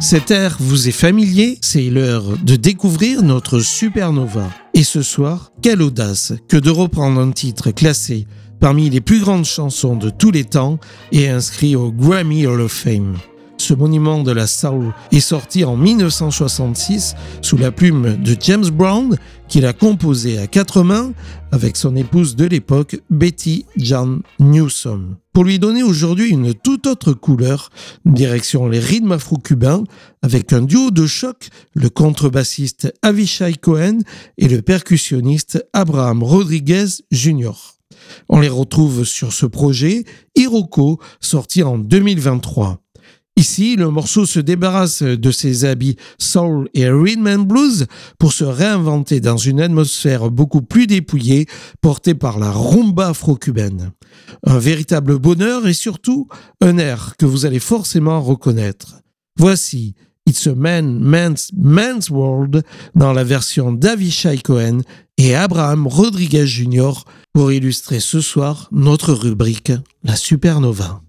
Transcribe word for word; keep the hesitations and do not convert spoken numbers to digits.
Cet air vous est familier, c'est l'heure de découvrir notre supernova. Et ce soir, quelle audace que de reprendre un titre classé parmi les plus grandes chansons de tous les temps et inscrit au Grammy Hall of Fame. Ce monument de la soul est sorti en dix-neuf cent soixante-six sous la plume de James Brown, qu'il a composé à quatre mains avec son épouse de l'époque, Betty John Newsom. Pour lui donner aujourd'hui une toute autre couleur, direction les rythmes afro-cubains, avec un duo de choc, le contrebassiste Avishai Cohen et le percussionniste Abraham Rodriguez junior On les retrouve sur ce projet, Iroko, sorti en deux mille vingt-trois. Ici, le morceau se débarrasse de ses habits soul et rhythm and blues pour se réinventer dans une atmosphère beaucoup plus dépouillée portée par la rumba afro-cubaine. Un véritable bonheur et surtout un air que vous allez forcément reconnaître. Voici It's a Man, Man's, Man's World dans la version d'Avishai Cohen et Abraham Rodriguez junior pour illustrer ce soir notre rubrique La Supernova.